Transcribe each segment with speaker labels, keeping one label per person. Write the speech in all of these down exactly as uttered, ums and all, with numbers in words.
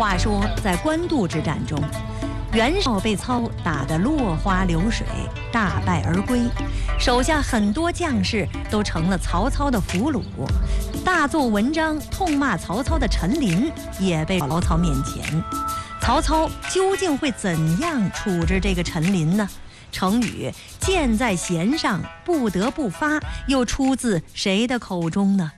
Speaker 1: 话说，在官渡之战中，袁绍被操打得落花流水，大败而归，手下很多将士都成了曹操的俘虏。大作文章痛骂曹操的陈琳也被曹操面前。曹操究竟会怎样处置这个陈琳呢？成语“箭在弦上，不得不发”又出自谁的口中呢？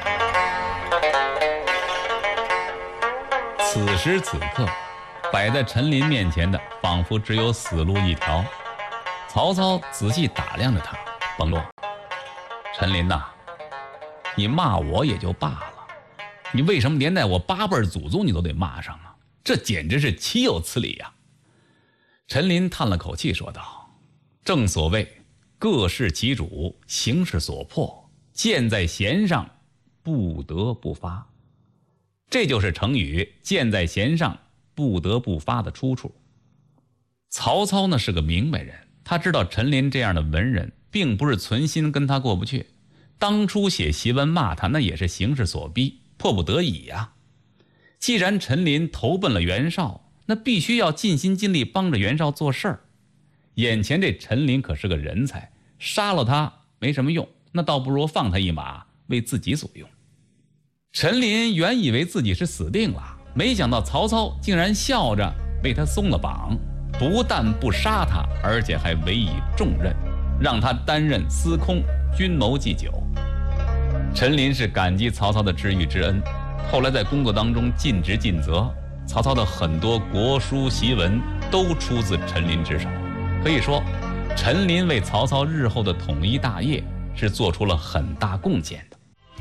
Speaker 2: 此时此刻，摆在陈琳面前的仿佛只有死路一条。曹操仔细打量着他，甭落，陈琳呐，你骂我也就罢了，你为什么连带我八辈祖宗你都得骂上啊？这简直是岂有此理呀！陈琳叹了口气说道：正所谓各事其主，形势所迫，箭在弦上，不得不发。这就是成语箭在弦上，不得不发的出处。曹操呢是个明白人，他知道陈琳这样的文人并不是存心跟他过不去，当初写檄文骂他那也是形势所逼，迫不得已呀、啊。既然陈琳投奔了袁绍，那必须要尽心尽力帮着袁绍做事儿。眼前这陈琳可是个人才，杀了他没什么用，那倒不如放他一马，为自己所用。陈琳原以为自己是死定了，没想到曹操竟然笑着为他松了绑，不但不杀他，而且还委以重任，让他担任司空、军谋祭酒。陈琳是感激曹操的知遇之恩，后来在工作当中尽职尽责，曹操的很多国书檄文都出自陈琳之手。可以说，陈琳为曹操日后的统一大业是做出了很大贡献的。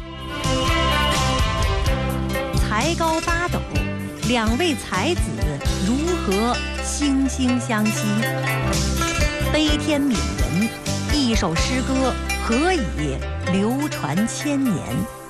Speaker 1: 才高八斗，两位才子如何惺惺相惜？悲天悯人，一首诗歌何以流传千年？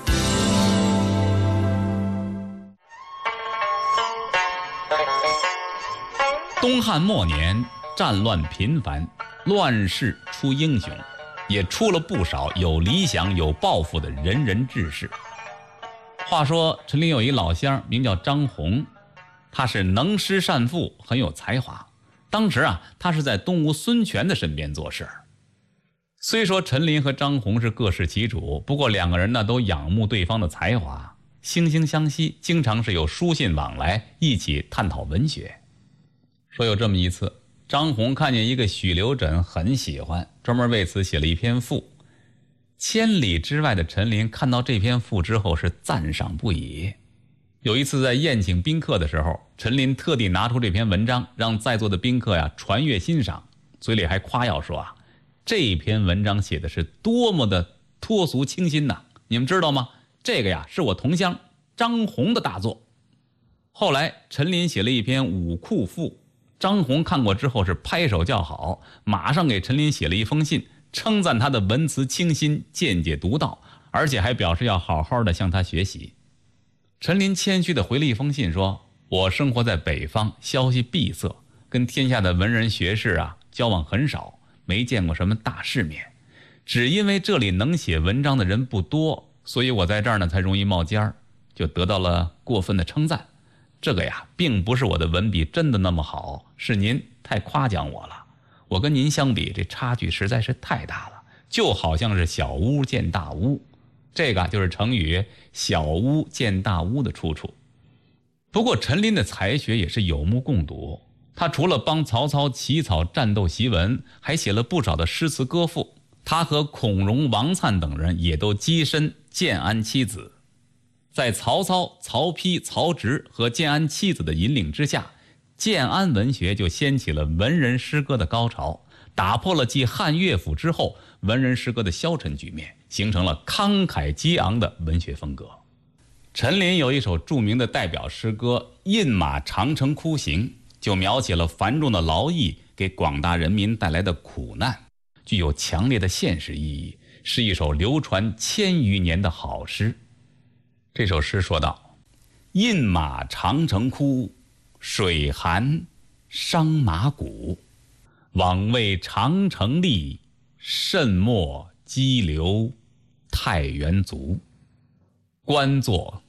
Speaker 2: 东汉末年，战乱频繁，乱世出英雄，也出了不少有理想有抱负的仁人志士。话说陈琳有一老乡名叫张宏，他是能诗善赋，很有才华。当时啊，他是在东吴孙权的身边做事。虽说陈琳和张宏是各司其主，不过两个人呢都仰慕对方的才华，惺惺相惜，经常是有书信往来，一起探讨文学。说有这么一次，张宏看见一个许留枕很喜欢，专门为此写了一篇赋。千里之外的陈琳看到这篇赋之后是赞赏不已。有一次在宴请宾客的时候，陈琳特地拿出这篇文章，让在座的宾客呀传阅欣赏，嘴里还夸耀说啊，这篇文章写的是多么的脱俗清新呐、啊！你们知道吗？这个呀是我同乡张宏的大作。后来陈琳写了一篇武库赋，张宏看过之后是拍手叫好，马上给陈琳写了一封信，称赞他的文辞清新，见解独到，而且还表示要好好的向他学习。陈琳谦虚地回了一封信说，我生活在北方，消息闭塞，跟天下的文人学士啊交往很少，没见过什么大世面，只因为这里能写文章的人不多，所以我在这儿呢才容易冒尖儿，就得到了过分的称赞。这个呀并不是我的文笔真的那么好，是您太夸奖我了，我跟您相比，这差距实在是太大了，就好像是小巫见大巫。这个就是成语小巫见大巫的出处。不过陈琳的才学也是有目共睹，他除了帮曹操起草战斗檄文，还写了不少的诗词歌赋。他和孔融、王粲等人也都跻身建安七子。在曹操、曹丕、曹植和建安七子的引领之下，建安文学就掀起了文人诗歌的高潮，打破了继汉乐府之后文人诗歌的消沉局面，形成了慷慨激昂的文学风格。陈琳有一首著名的代表诗歌《饮马长城哭行》，就描写了繁重的劳役给广大人民带来的苦难，具有强烈的现实意义，是一首流传千余年的好诗。这首诗说道：饮马长城哭，水寒伤马骨，枉为长城立，慎莫激流太原卒。官作